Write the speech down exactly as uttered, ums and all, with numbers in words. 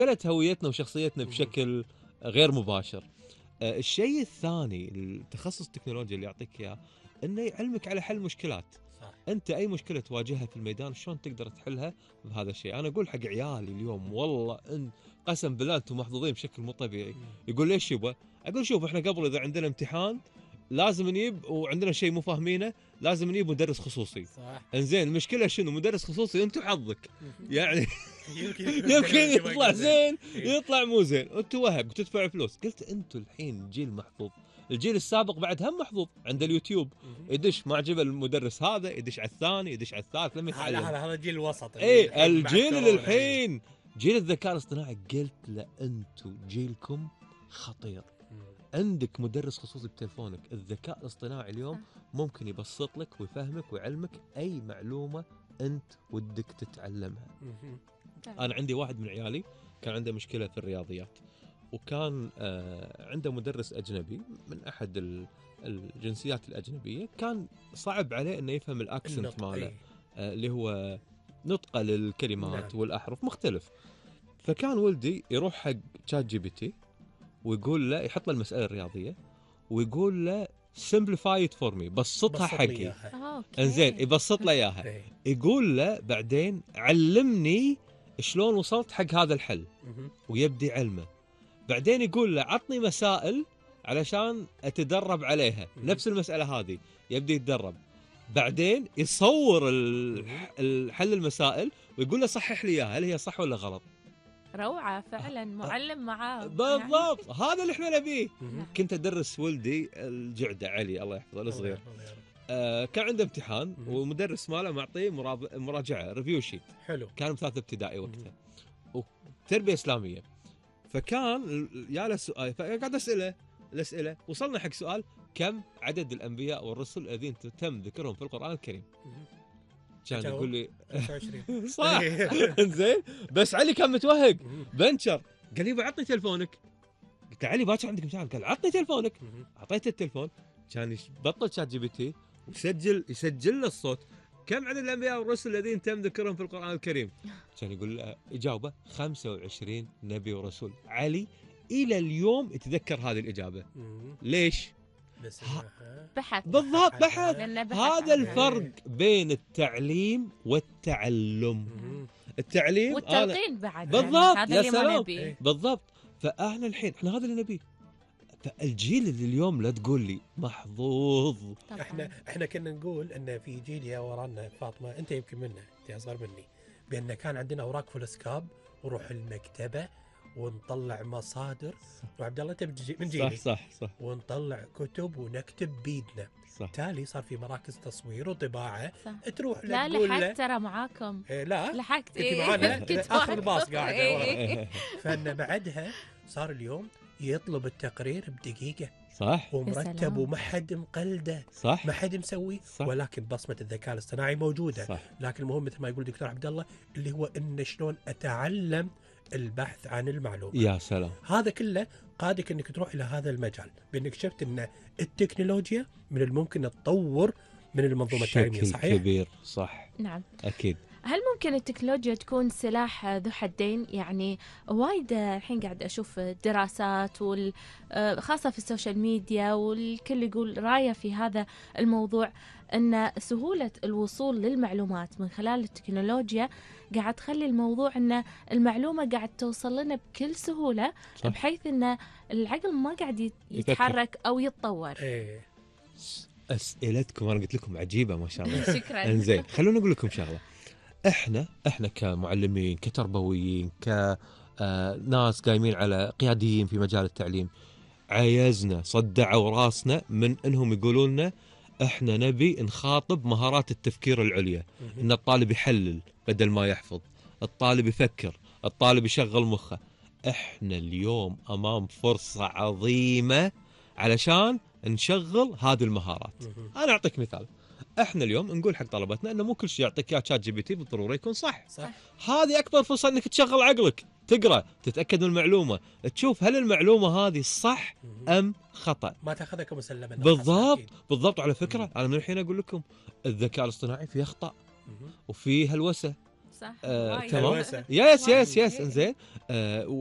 شكلت هويتنا وشخصيتنا بشكل غير مباشر. آه، الشيء الثاني التخصص التكنولوجيا اللي يعطيك اياه انه يعلمك على حل مشكلات. صح. انت اي مشكله تواجهها في الميدان شلون تقدر تحلها بهذا الشيء. انا اقول حق عيالي اليوم والله ان قسم بالله انتم محظوظين بشكل مو طبيعي. يقول ليش يبا؟ اقول شوف احنا قبل اذا عندنا امتحان لازم نجيب وعندنا شيء مو فاهمينه لازم نجيب مدرس خصوصي. صح. انزين المشكله شنو؟ مدرس خصوصي انت حظك يعني يمكن يمكن يطلع زين إيه. يطلع مو زين انت وهب وتدفع فلوس. قلت انتوا الحين جيل محظوظ. الجيل السابق بعد هم محظوظ عنده اليوتيوب يدش ما عجبه المدرس هذا يدش على الثاني يدش على الثالث لما هذا يتعلم. هذا هذا الجيل الوسط. اي الحين بعد الجيل كورونا، إيه. الحين جيل الذكاء الاصطناعي. قلت له انتوا جيلكم خطير. عندك مدرس خصوصي بتلفونك. الذكاء الاصطناعي اليوم ممكن يبسط لك ويفهمك ويعلمك اي معلومه انت ودك تتعلمها. انا عندي واحد من عيالي كان عنده مشكله في الرياضيات وكان آه عنده مدرس اجنبي من احد الجنسيات الاجنبيه. كان صعب عليه انه يفهم الاكسنت ماله آه اللي هو نطقه للكلمات. نعم. والاحرف مختلف. فكان ولدي يروح حق تشات جي بي تي ويقول له يحط له المساله الرياضيه ويقول له simplify it for me بسطها حقي. انزين يبسط له اياها. يقول له بعدين علمني شلون وصلت حق هذا الحل ويبدي يعلمه. بعدين يقول له عطني مسائل علشان اتدرب عليها نفس المساله هذه. يبدي يتدرب. بعدين يصور الحل المسائل ويقول له صحح لي اياها هل هي صح ولا غلط. روعة فعلا. معلم معاه بالضبط يعني. هذا اللي احنا نبيه. كنت ادرس ولدي الجعده علي الله يحفظه الصغير. آه كان عنده امتحان ومدرس ماله معطيه مراجعه ريفيو شيت. حلو. كان بثالث ابتدائي وقتها وتربيه اسلاميه. فكان يا له سؤال فقعد اساله الاسئله وصلنا حق سؤال كم عدد الانبياء والرسل الذين تم ذكرهم في القران الكريم. كان يقول لي خمسة وعشرين صح. زين بس علي كان متوهق بنشر. قال لي عطني تلفونك. قلت علي باكر عندك امتحان. قال عطني تلفونك. اعطيته التلفون. كان يبطل شات جي بي تي ويسجل يسجل له الصوت كم عدد الانبياء والرسل الذين تم ذكرهم في القران الكريم. كان يقول يجاوبه خمسة وعشرين نبي ورسول. علي الى اليوم يتذكر هذه الاجابه. ليش؟ بحث. بالضبط بحث. هذا الفرق بين التعليم والتعلم. التعليم والتلقين بعد. بالضبط. هذا يا اللي سلام. ما نبيه. بالضبط. فاحنا الحين احنا هذا اللي نبيه. فالجيل اللي اليوم لا تقول لي محظوظ. طبعا. احنا احنا كنا نقول ان في جيل يا ورانا فاطمه انت يمكن منه انت اصغر مني بان كان عندنا اوراق فلسكاب وروح المكتبه ونطلع مصادر. وعبد الله انت من جيلي. صح صح صح. ونطلع كتب ونكتب بيدنا. صح. تالي صار في مراكز تصوير وطباعه. صح. تروح لا لحقت ترى معاكم. إيه لا لحقت. انت معنا اخر الباص قاعده. إيه. فان بعدها صار اليوم يطلب التقرير بدقيقه. صح. ومرتب وما حد مقلده. صح. ما حد مسوي. ولكن بصمه الذكاء الاصطناعي موجوده. صح. لكن المهم مثل ما يقول دكتور عبد الله اللي هو ان شلون اتعلم البحث عن المعلومه. يا سلام. هذا كله قادك انك تروح الى هذا المجال بانك شفت ان التكنولوجيا من الممكن تطور من المنظومه التعليميه. صحيح كبير. صح. نعم اكيد. هل ممكن التكنولوجيا تكون سلاح ذو حدين؟ يعني وايد الحين قاعد أشوف دراسات وال خاصة في السوشيال ميديا والكل يقول رأيه في هذا الموضوع أن سهولة الوصول للمعلومات من خلال التكنولوجيا قاعد تخلي الموضوع أن المعلومة قاعد توصل لنا بكل سهولة. صح. بحيث أن العقل ما قاعد يتحرك أو يتطور. إيه. أسئلتكم أنا قلت لكم عجيبة ما شاء الله. شكرا. إنزين خلونا نقول لكم شغلة. احنا احنا كمعلمين كتربويين كناس قايمين على قياديين في مجال التعليم عايزنا صدعوا راسنا من انهم يقولوا لنا احنا نبي نخاطب مهارات التفكير العليا. ان الطالب يحلل بدل ما يحفظ، الطالب يفكر، الطالب يشغل مخه. احنا اليوم امام فرصة عظيمة علشان نشغل هذه المهارات. انا اعطيك مثال. احنا اليوم نقول حق طلبتنا انه مو كل شيء يعطيك اياه شات جي بي تي بالضروره يكون صح. صح. هذه اكبر فرصه انك تشغل عقلك، تقرا، تتاكد من المعلومه، تشوف هل المعلومه هذه صح ام خطا. ما تاخذها كمسلمه. بالضبط بالضبط. على فكره انا من الحين اقول لكم الذكاء الاصطناعي فيه اخطاء وفيه هلوسه. صح آه، وايد. تمام. هلوسة. يس يس وايد. يس إيه. انزين. آه